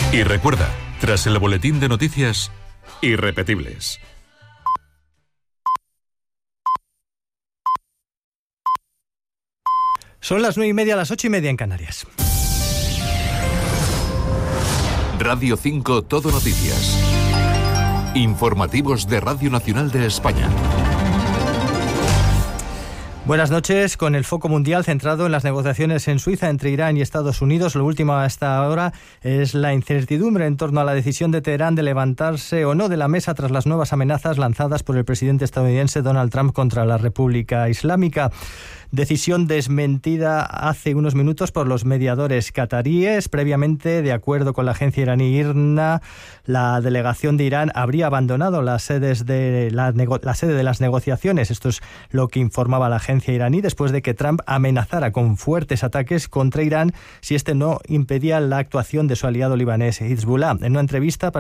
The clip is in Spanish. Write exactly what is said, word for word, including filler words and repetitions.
Y recuerda, tras el boletín de noticias, irrepetibles. Son las nueve y media, las ocho y media en Canarias. Radio cinco Todo Noticias. Informativos de Radio Nacional de España. Buenas noches. Con el foco mundial centrado en las negociaciones en Suiza entre Irán y Estados Unidos, lo último hasta ahora es la incertidumbre en torno a la decisión de Teherán de levantarse o no de la mesa tras las nuevas amenazas lanzadas por el presidente estadounidense Donald Trump contra la República Islámica. Decisión desmentida hace unos minutos por los mediadores cataríes. Previamente, de acuerdo con la agencia iraní IRNA, la delegación de Irán habría abandonado las sedes de la, la sede de las negociaciones. Esto es lo que informaba la agencia iraní después de que Trump amenazara con fuertes ataques contra Irán si este no impedía la actuación de su aliado libanés Hezbollah. En una entrevista para